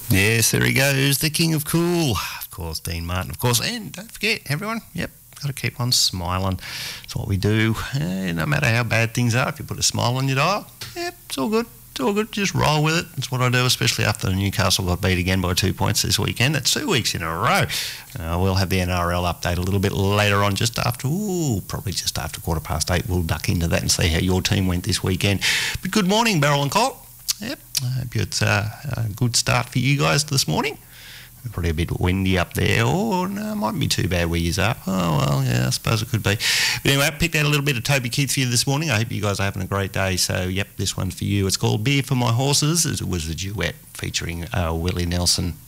Yes, there he goes, the king of cool. Of course, Dean Martin, of course. And don't forget, everyone, got to keep on smiling. It's what we do. No matter how bad things are, if you put a smile on your dial, it's all good. It's all good. Just roll with it. It's what I do, especially after Newcastle got beat again by 2 points this weekend. That's 2 weeks in a row. We'll have the NRL update a little bit later on, probably just after 8:15. We'll duck into that and see how your team went this weekend. But good morning, Beryl and Colt. Yep, I hope it's a good start for you guys this morning. Probably a bit windy up there, or no, it mightn't be too bad where you're up. Oh, well, yeah, I suppose it could be. But anyway, I picked out a little bit of Toby Keith for you this morning. I hope you guys are having a great day. So, this one's for you. It's called Beer for My Horses. It was a duet featuring Willie Nelson